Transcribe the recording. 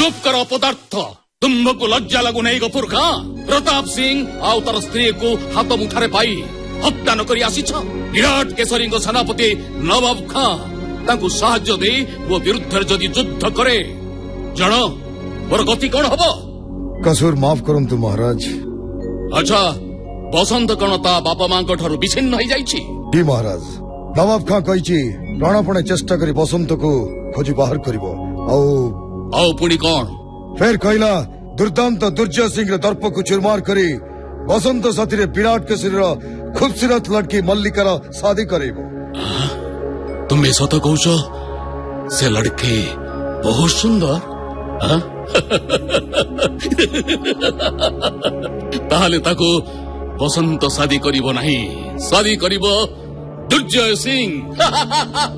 चुप कर अपदार्थ तुमको लज्जा लगु नहीं गफुर खां प्रताप सिंह आउ तार स्त्री को हाथ मुठारे पाई हत्या न करी आसीछ विराट केसरी सेनापति नवाब खां तांकु साहाय्य दे वो विरुद्ध जदि युद्ध करे जण मोर गति कौन हबो कसूर माफ करंतु महाराज अच्छा बसंत कौन ता बापा मां ठारू विच्छिन्न हो जाइछि जी महाराज नवाब खां कहिछि प्राणपणे चेष्टा करी बसंत को खोजी बाहर करिवो आउ पुणी कौन फेर कहला दुर्दांत दुर्जय सिंह रे दर्प को चुरमार करी बसंत साथी रे विराट केसरी रो खूबसूरत लड़की मल्लिकार शादी करेबो तुम्हें सत कहूछ से लड़की बहुत सुंदर ताहले ताको बसंत शादी करिवो नहीं शादी करिवो दुर्जय सिंह